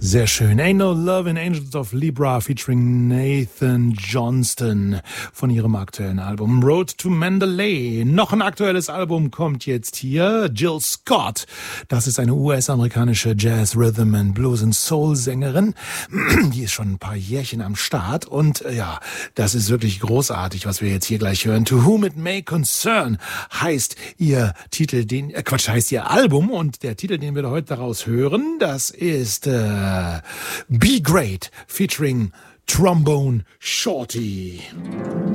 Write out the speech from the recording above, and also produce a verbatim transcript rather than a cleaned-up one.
Sehr schön. Ain't No Love in Angels of Libra featuring Nathan Johnston von ihrem aktuellen Album Road to Mandalay. Noch ein aktuelles Album kommt jetzt hier. Jill Scott. Das ist eine U S-amerikanische Jazz, Rhythm and Blues and Soul Sängerin. Die ist schon ein paar Jährchen am Start und äh, ja, das ist wirklich großartig, was wir jetzt hier gleich hören. To Whom It May Concern heißt ihr Titel, den äh, Quatsch, heißt ihr Album und der Titel, den wir heute daraus hören, das ist äh, Be Great featuring Trombone Shorty.